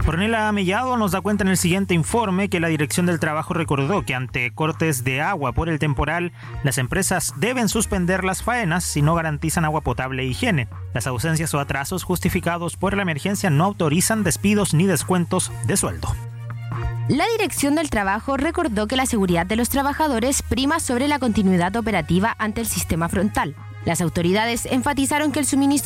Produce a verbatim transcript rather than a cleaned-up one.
Ornella Mellado nos da cuenta en el siguiente informe que la Dirección del Trabajo recordó que ante cortes de agua por el temporal, las empresas deben suspender las faenas si no garantizan agua potable e higiene. Las ausencias o atrasos justificados por la emergencia no autorizan despidos ni descuentos de sueldo. La Dirección del Trabajo recordó que la seguridad de los trabajadores prima sobre la continuidad operativa ante el sistema frontal. Las autoridades enfatizaron que el suministro